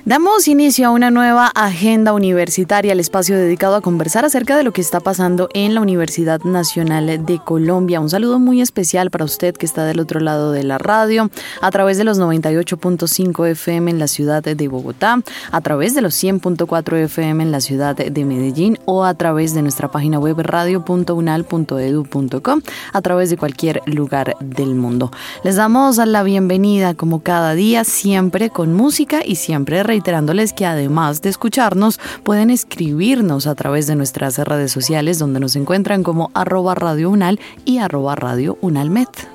Damos inicio a una nueva agenda universitaria, el espacio dedicado a conversar acerca de lo que está pasando en la Universidad Nacional de Colombia. Un saludo muy especial para usted que está del otro lado de la radio, a través de los 98.5 FM en la ciudad de Bogotá, a través de los 100.4 FM en la ciudad de Medellín o a través de nuestra página web radio.unal.edu.co, a través de cualquier lugar del mundo. Les damos la bienvenida como cada día, siempre con música y siempre reiterándoles que además de escucharnos, pueden escribirnos a través de nuestras redes sociales donde nos encuentran como @radiounal y @radiounalmet.